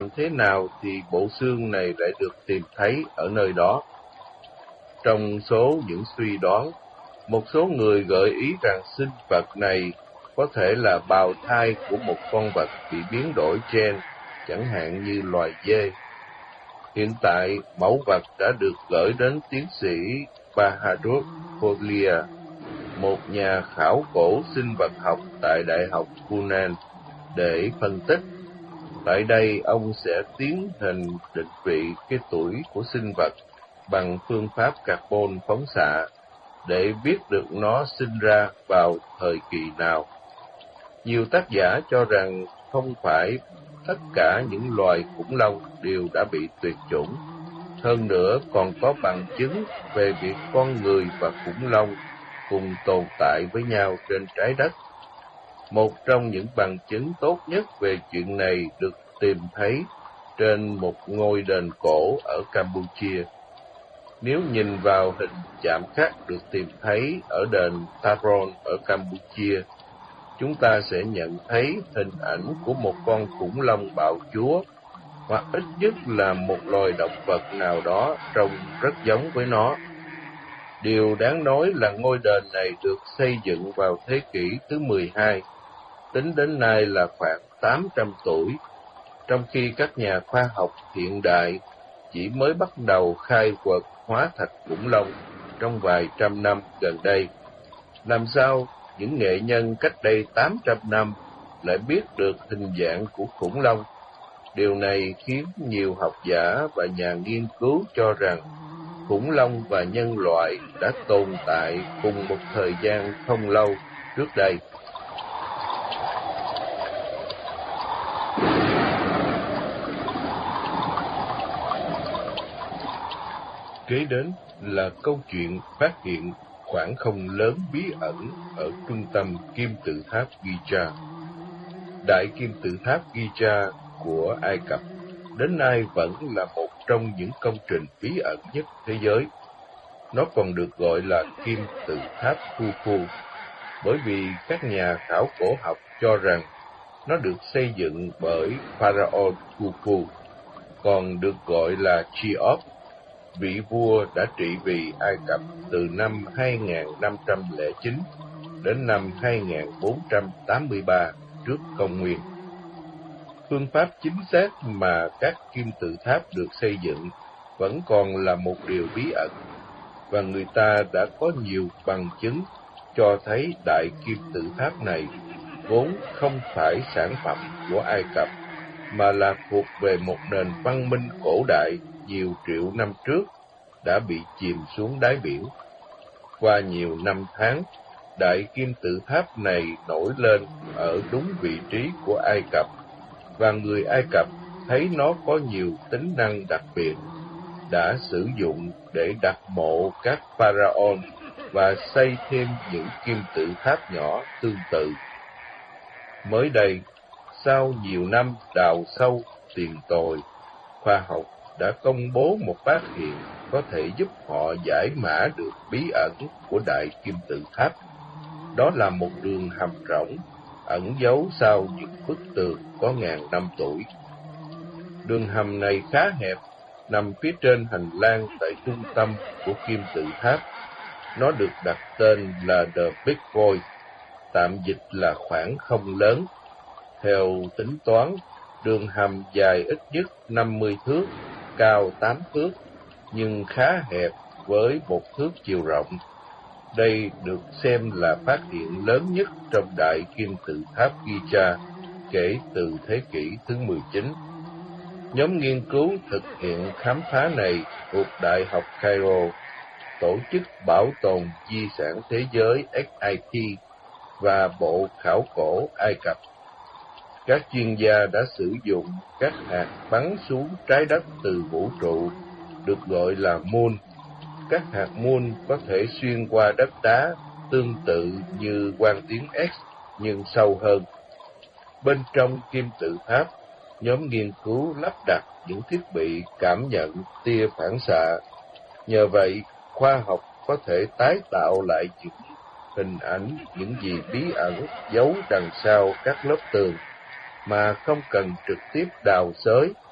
thế nào thì bộ xương này lại được tìm thấy ở nơi đó? Trong số những suy đoán, một số người gợi ý rằng sinh vật này có thể là bào thai của một con vật bị biến đổi gen, chẳng hạn như loài dê. Hiện tại, mẫu vật đã được gửi đến tiến sĩ Bahadur Kolia, một nhà khảo cổ sinh vật học tại Đại học Pune, để phân tích. Tại đây, ông sẽ tiến hành định vị cái tuổi của sinh vật bằng phương pháp carbon phóng xạ để biết được nó sinh ra vào thời kỳ nào. Nhiều tác giả cho rằng không phải tất cả những loài khủng long đều đã bị tuyệt chủng. Hơn nữa còn có bằng chứng về việc con người và khủng long cùng tồn tại với nhau trên trái đất. Một trong những bằng chứng tốt nhất về chuyện này được tìm thấy trên một ngôi đền cổ ở Campuchia. Nếu nhìn vào hình chạm khắc được tìm thấy ở đền Taron ở Campuchia, chúng ta sẽ nhận thấy hình ảnh của một con khủng long bạo chúa, hoặc ít nhất là một loài động vật nào đó trông rất giống với nó. Điều đáng nói là ngôi đền này được xây dựng vào thế kỷ thứ 12, tính đến nay là khoảng 800 tuổi, trong khi các nhà khoa học hiện đại chỉ mới bắt đầu khai quật hóa thạch khủng long trong vài trăm năm gần đây. Làm sao những nghệ nhân cách đây 800 năm lại biết được hình dạng của khủng long? Điều này khiến nhiều học giả và nhà nghiên cứu cho rằng khủng long và nhân loại đã tồn tại cùng một thời gian không lâu trước đây. Kế đến là câu chuyện phát hiện khoảng không lớn bí ẩn ở trung tâm kim tự tháp Giza. Đại kim tự tháp Giza của Ai Cập đến nay vẫn là một trong những công trình bí ẩn nhất thế giới. Nó còn được gọi là kim tự tháp Khufu, bởi vì các nhà khảo cổ học cho rằng nó được xây dựng bởi Pharaoh Khufu, còn được gọi là Cheops, vị vua đã trị vì Ai Cập từ năm 2509 đến năm 2483 trước công nguyên. Phương pháp chính xác mà các kim tự tháp được xây dựng vẫn còn là một điều bí ẩn, và người ta đã có nhiều bằng chứng cho thấy đại kim tự tháp này vốn không phải sản phẩm của Ai Cập, mà là thuộc về một nền văn minh cổ đại nhiều triệu năm trước đã bị chìm xuống đáy biển. Qua nhiều năm tháng, đại kim tự tháp này nổi lên ở đúng vị trí của Ai Cập, và người Ai Cập thấy nó có nhiều tính năng đặc biệt, đã sử dụng để đặt mộ các pharaoh và xây thêm những kim tự tháp nhỏ tương tự. Mới đây, sau nhiều năm đào sâu tìm tòi, khoa học đã công bố một phát hiện có thể giúp họ giải mã được bí ẩn của đại kim tự tháp. Đó là một đường hầm rỗng ẩn giấu sau những bức tường có ngàn năm tuổi. Đường hầm này khá hẹp, nằm phía trên hành lang tại trung tâm của kim tự tháp. Nó được đặt tên là The Big Void, tạm dịch là khoảng không lớn. Theo tính toán, đường hầm dài ít nhất 50 thước, cao 8 thước, nhưng khá hẹp với 1 thước chiều rộng. Đây được xem là phát hiện lớn nhất trong đại kim tự tháp Giza kể từ thế kỷ thứ 19. Nhóm nghiên cứu thực hiện khám phá này thuộc Đại học Cairo, Tổ chức Bảo tồn Di sản Thế giới SIT và Bộ Khảo cổ Ai Cập. Các chuyên gia đã sử dụng các hạt bắn xuống trái đất từ vũ trụ, được gọi là moon. Các hạt moon có thể xuyên qua đất đá tương tự như quang tuyến X nhưng sâu hơn. Bên trong kim tự tháp, nhóm nghiên cứu lắp đặt những thiết bị cảm nhận tia phản xạ. Nhờ vậy, khoa học có thể tái tạo lại những hình ảnh, những gì bí ẩn giấu đằng sau các lớp tường, mà không cần trực tiếp đào xới